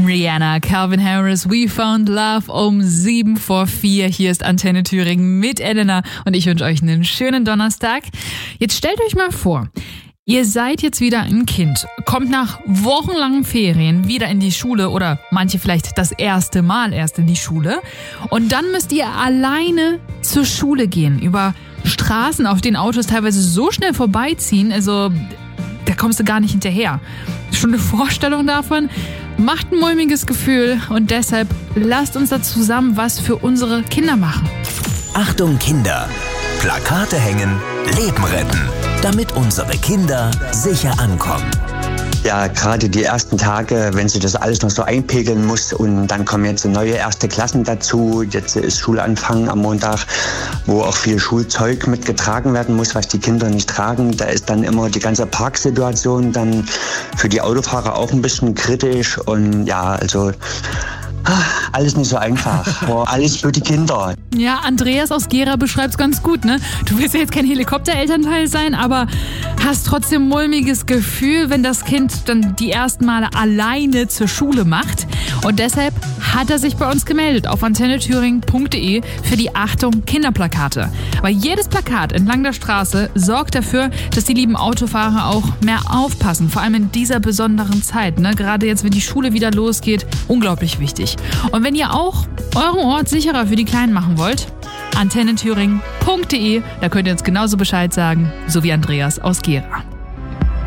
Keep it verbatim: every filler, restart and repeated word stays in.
Rihanna, Calvin Harris, We Found Love um sieben vor vier. Hier ist Antenne Thüringen mit Elena und ich wünsche euch einen schönen Donnerstag. Jetzt stellt euch mal vor, ihr seid jetzt wieder ein Kind, kommt nach wochenlangen Ferien wieder in die Schule oder manche vielleicht das erste Mal erst in die Schule und dann müsst ihr alleine zur Schule gehen, über Straßen, auf denen Autos teilweise so schnell vorbeiziehen, also da kommst du gar nicht hinterher. Schon eine Vorstellung davon macht ein mulmiges Gefühl und deshalb lasst uns da zusammen was für unsere Kinder machen. Achtung Kinder! Plakate hängen, Leben retten, damit unsere Kinder sicher ankommen. Ja, gerade die ersten Tage, wenn sie das alles noch so einpegeln muss und dann kommen jetzt neue erste Klassen dazu. Jetzt ist Schulanfang am Montag, wo auch viel Schulzeug mitgetragen werden muss, was die Kinder nicht tragen. Da ist dann immer die ganze Parksituation dann für die Autofahrer auch ein bisschen kritisch und ja, also alles nicht so einfach. Aber alles für die Kinder. Ja, Andreas aus Gera beschreibt es ganz gut, ne? Du willst ja jetzt kein Helikopterelternteil sein, aber hast trotzdem mulmiges Gefühl, wenn das Kind dann die ersten Male alleine zur Schule macht. Und deshalb hat er sich bei uns gemeldet auf antenne thüringen punkt de für die Achtung Kinderplakate. Weil jedes Plakat entlang der Straße sorgt dafür, dass die lieben Autofahrer auch mehr aufpassen. Vor allem in dieser besonderen Zeit, ne? Gerade jetzt, wenn die Schule wieder losgeht, unglaublich wichtig. Und wenn ihr auch euren Ort sicherer für die Kleinen machen wollt, antenne thüringen punkt de, da könnt ihr uns genauso Bescheid sagen, so wie Andreas aus Gera.